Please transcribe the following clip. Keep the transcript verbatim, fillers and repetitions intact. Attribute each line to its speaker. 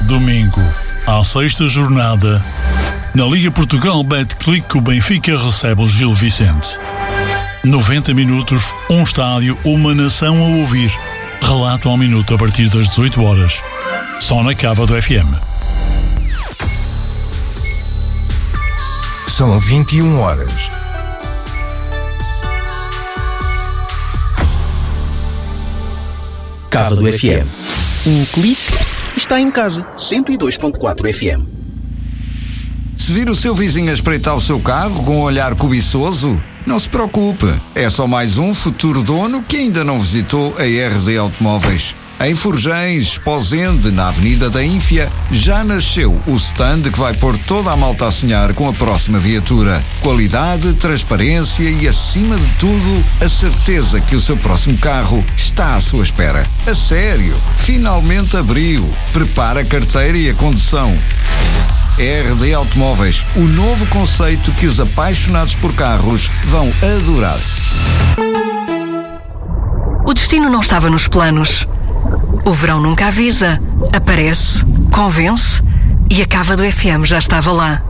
Speaker 1: Domingo, à sexta jornada, na Liga Portugal Betclic, o Benfica recebe o Gil Vicente. noventa minutos, um estádio, uma nação a ouvir. Relato ao minuto a partir das dezoito horas. Só na Cava do F M.
Speaker 2: São vinte e uma horas.
Speaker 3: Cava do F M. Um clique está em casa. cento e dois ponto quatro F M.
Speaker 4: Se vir o seu vizinho a espreitar o seu carro com um olhar cobiçoso, não se preocupe. É só mais um futuro dono que ainda não visitou a R D Automóveis. Em Forjães, Esposende, na Avenida da Ínfia, já nasceu o stand que vai pôr toda a malta a sonhar com a próxima viatura. Qualidade, transparência e, acima de tudo, a certeza que o seu próximo carro está à sua espera. A sério, finalmente abriu. Prepara a carteira e a condução. R D Automóveis, o novo conceito que os apaixonados por carros vão adorar.
Speaker 5: O destino não estava nos planos. O verão nunca avisa, aparece, convence e a Cava do F M já estava lá.